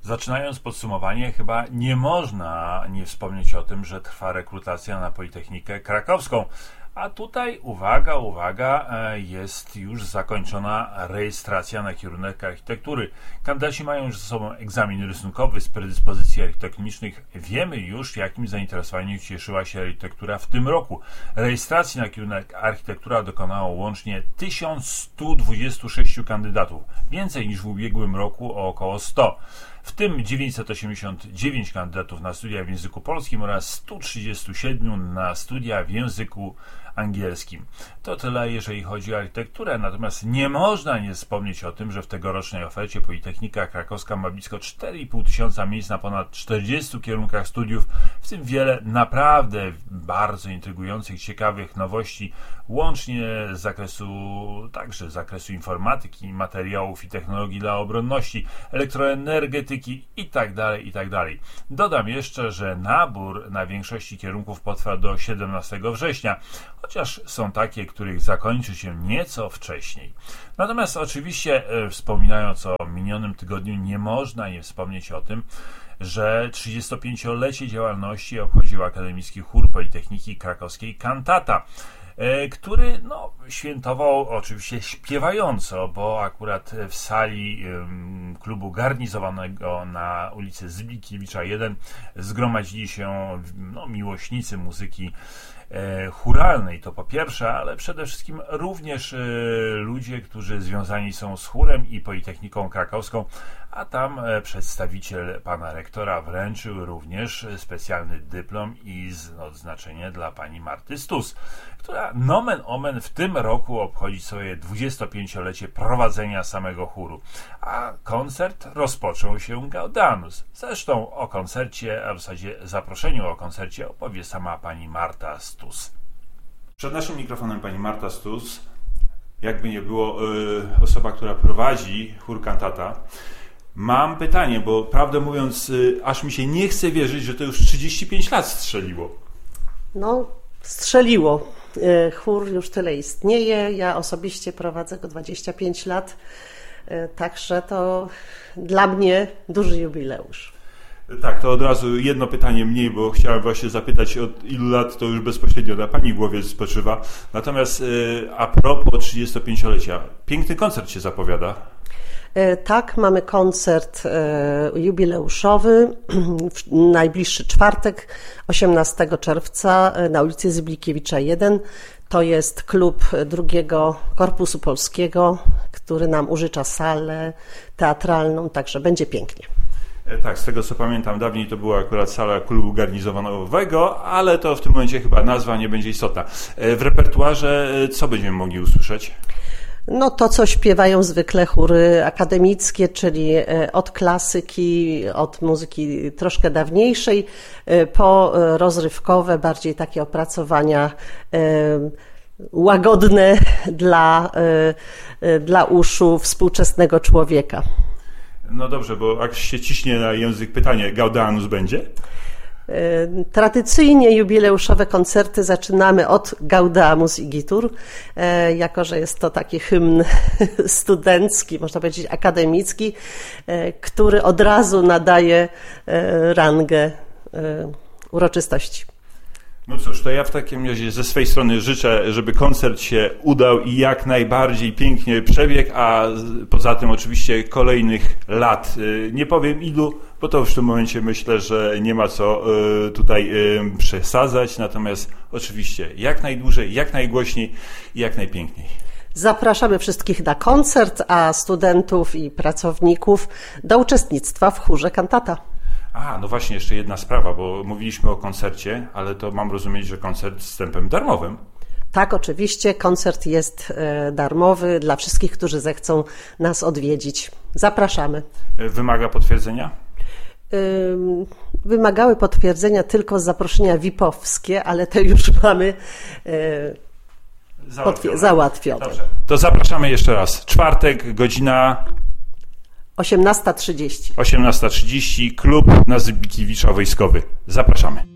Zaczynając podsumowanie, chyba nie można nie wspomnieć o tym, że trwa rekrutacja na Politechnikę Krakowską. A tutaj, uwaga, jest już zakończona rejestracja na kierunek architektury. Kandydaci mają już ze sobą egzamin rysunkowy z predyspozycji architektonicznych. Wiemy już, jakim zainteresowaniem cieszyła się architektura w tym roku. Rejestracji na kierunek architektura dokonało łącznie 1126 kandydatów. Więcej niż w ubiegłym roku o około 100. W tym 989 kandydatów na studia w języku polskim oraz 137 na studia w języku angielskim. To tyle, jeżeli chodzi o architekturę, natomiast nie można nie wspomnieć o tym, że w tegorocznej ofercie Politechnika Krakowska ma blisko 4,5 tysiąca miejsc na ponad 40 kierunkach studiów, w tym wiele naprawdę bardzo intrygujących, ciekawych nowości, łącznie z zakresu informatyki, materiałów i technologii dla obronności, elektroenergetyki itd. Dodam jeszcze, że nabór na większości kierunków potrwa do 17 września, chociaż są takie, których zakończy się nieco wcześniej. Natomiast oczywiście, wspominając o minionym tygodniu, nie można nie wspomnieć o tym, że 35-lecie działalności obchodził Akademicki Chór Politechniki Krakowskiej Kantata, który świętował oczywiście śpiewająco, bo akurat w sali klubu garnizowanego na ulicy Zbigniewicza 1 zgromadzili się miłośnicy muzyki chóralnej, to po pierwsze, ale przede wszystkim również ludzie, którzy związani są z chórem i Politechniką Krakowską, a tam przedstawiciel pana rektora wręczył również specjalny dyplom i odznaczenie dla pani Marty Stus, która nomen omen w tym roku obchodzi swoje 25-lecie prowadzenia samego chóru. A koncert rozpoczął się Gaudeamus. Zresztą o koncercie, a w zasadzie zaproszeniu o koncercie opowie sama pani Marta Stus. Przed naszym mikrofonem pani Marta Stus, jakby nie było, osoba, która prowadzi chór Kantata. Mam pytanie, bo prawdę mówiąc, aż mi się nie chce wierzyć, że to już 35 lat strzeliło. Strzeliło. Chór już tyle istnieje. Ja osobiście prowadzę go 25 lat, także to dla mnie duży jubileusz. Tak, to od razu jedno pytanie mniej, bo chciałem właśnie zapytać, od ilu lat to już bezpośrednio na pani głowie spoczywa. Natomiast a propos 35-lecia, piękny koncert się zapowiada. Tak, mamy koncert jubileuszowy w najbliższy czwartek, 18 czerwca na ulicy Zbigniewicza 1. To jest klub drugiego Korpusu Polskiego, który nam użycza salę teatralną, także będzie pięknie. Tak, z tego co pamiętam, dawniej to była akurat sala klubu garnizonowego, ale to w tym momencie chyba nazwa nie będzie istotna. W repertuarze co będziemy mogli usłyszeć? To, co śpiewają zwykle chóry akademickie, czyli od klasyki, od muzyki troszkę dawniejszej, po rozrywkowe, bardziej takie opracowania łagodne dla uszu współczesnego człowieka. No dobrze, bo jak się ciśnie na język pytanie, Gaudeamus będzie? Tradycyjnie jubileuszowe koncerty zaczynamy od Gaudeamus Igitur, jako że jest to taki hymn studencki, można powiedzieć akademicki, który od razu nadaje rangę uroczystości. No cóż, to ja w takim razie ze swej strony życzę, żeby koncert się udał i jak najbardziej pięknie przebiegł, a poza tym oczywiście kolejnych lat. Nie powiem ilu, bo to już w tym momencie myślę, że nie ma co tutaj przesadzać, natomiast oczywiście jak najdłużej, jak najgłośniej i jak najpiękniej. Zapraszamy wszystkich na koncert, a studentów i pracowników do uczestnictwa w chórze Kantata. No właśnie, jeszcze jedna sprawa, bo mówiliśmy o koncercie, ale to mam rozumieć, że koncert z wstępem darmowym. Tak, oczywiście, koncert jest darmowy dla wszystkich, którzy zechcą nas odwiedzić. Zapraszamy. Wymaga potwierdzenia? Wymagały potwierdzenia tylko zaproszenia VIP-owskie, ale to już mamy załatwione. Dobrze. To zapraszamy jeszcze raz. Czwartek, godzina 18:30. 18:30, klub na Zbigniewicza Wojskowy. Zapraszamy.